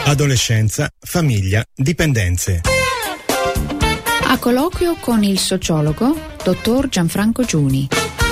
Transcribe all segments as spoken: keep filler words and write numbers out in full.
Adolescenza, famiglia, dipendenze. A colloquio con il sociologo dottor Gianfranco Giuni.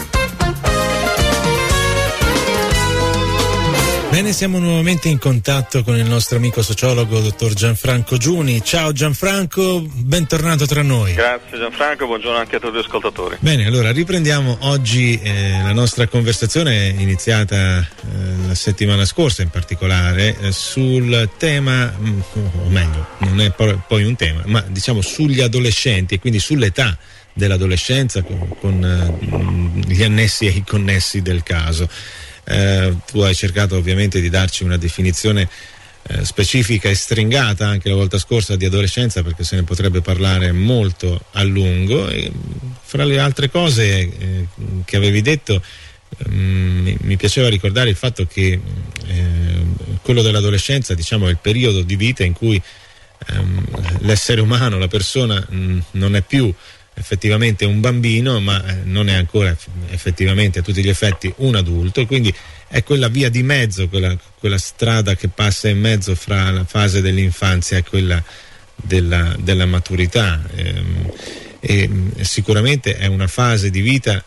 Bene, siamo nuovamente in contatto con il nostro amico sociologo dottor Gianfranco Giuni. Ciao Gianfranco, bentornato tra noi. Grazie Gianfranco, buongiorno anche a tutti gli ascoltatori. Bene, allora riprendiamo oggi eh, la nostra conversazione iniziata eh, la settimana scorsa in particolare eh, sul tema, mh, o meglio, non è poi un tema, ma diciamo sugli adolescenti e quindi sull'età dell'adolescenza con, con uh, gli annessi e i connessi del caso. Eh, tu hai cercato ovviamente di darci una definizione eh, specifica e stringata anche la volta scorsa di adolescenza, perché se ne potrebbe parlare molto a lungo, e fra le altre cose eh, che avevi detto um, mi piaceva ricordare il fatto che eh, quello dell'adolescenza, diciamo, è il periodo di vita in cui um, l'essere umano, la persona mh, non è più effettivamente un bambino, ma non è ancora effettivamente a tutti gli effetti un adulto, e quindi è quella via di mezzo, quella, quella strada che passa in mezzo fra la fase dell'infanzia e quella della, della maturità, ehm, e sicuramente è una fase di vita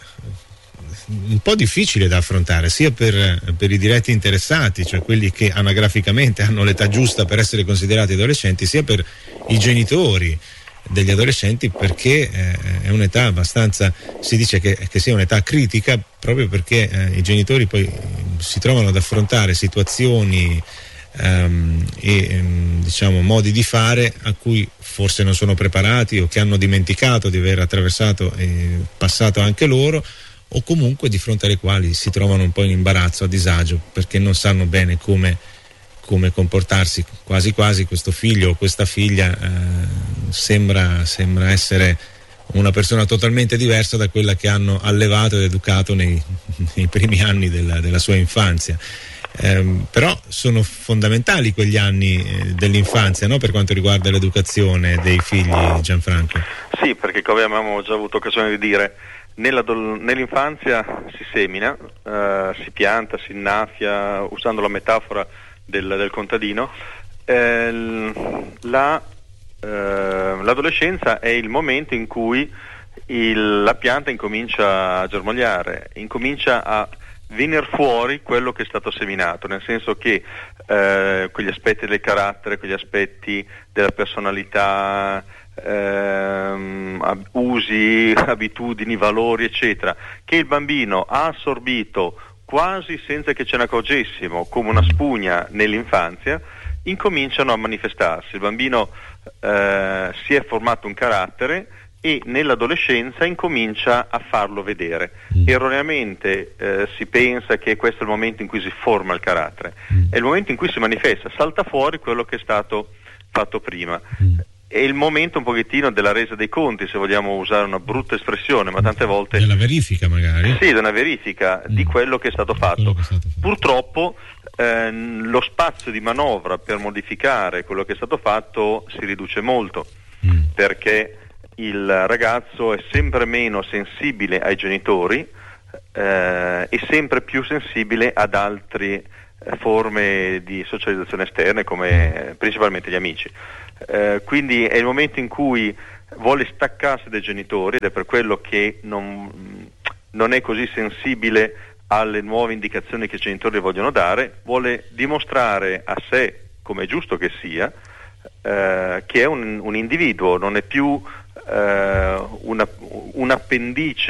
un po' difficile da affrontare sia per, per i diretti interessati, cioè quelli che anagraficamente hanno l'età giusta per essere considerati adolescenti, sia per i genitori degli adolescenti, perché eh, è un'età abbastanza, si dice che, che sia un'età critica proprio perché eh, i genitori poi eh, si trovano ad affrontare situazioni ehm, e ehm, diciamo modi di fare a cui forse non sono preparati, o che hanno dimenticato di aver attraversato e passato anche loro, o comunque di fronte alle quali si trovano un po' in imbarazzo, a disagio, perché non sanno bene come come comportarsi. Quasi quasi questo figlio o questa figlia eh, sembra, sembra essere una persona totalmente diversa da quella che hanno allevato ed educato nei, nei primi anni della, della sua infanzia. Eh, però sono fondamentali quegli anni eh, dell'infanzia, no? Per quanto riguarda l'educazione dei figli, Gianfranco. Sì, perché come abbiamo già avuto occasione di dire, nell'infanzia si semina, eh, si pianta, si innaffia, usando la metafora Del, del contadino. eh, la, eh, l'adolescenza è il momento in cui il, la pianta incomincia a germogliare, incomincia a venire fuori quello che è stato seminato, nel senso che eh, quegli aspetti del carattere, quegli aspetti della personalità, ehm, usi, abitudini, valori eccetera, che il bambino ha assorbito quasi senza che ce ne accorgessimo, come una spugna nell'infanzia, incominciano a manifestarsi. Il bambino eh, si è formato un carattere e nell'adolescenza incomincia a farlo vedere. Mm. Erroneamente eh, si pensa che questo è il momento in cui si forma il carattere, mm. è il momento in cui si manifesta, salta fuori quello che è stato fatto prima. Mm. È il momento un pochettino della resa dei conti, se vogliamo usare una brutta espressione, ma tante volte della verifica magari. Sì, della verifica mm. di quello che è stato fatto. È stato fatto. Purtroppo eh, lo spazio di manovra per modificare quello che è stato fatto si riduce molto, mm. perché il ragazzo è sempre meno sensibile ai genitori eh, e sempre più sensibile ad altre eh, forme di socializzazione esterne, come eh, principalmente gli amici. Eh, quindi è il momento in cui vuole staccarsi dai genitori, ed è per quello che non, non è così sensibile alle nuove indicazioni che i genitori vogliono dare, vuole dimostrare a sé, come è giusto che sia, eh, che è un, un individuo, non è più eh, una, un appendice